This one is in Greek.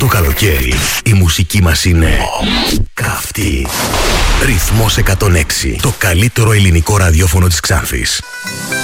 το καλοκαίρι η μουσική μας είναι καυτή. Ρυθμός 106, το καλύτερο ελληνικό ραδιόφωνο της Ξάνθης.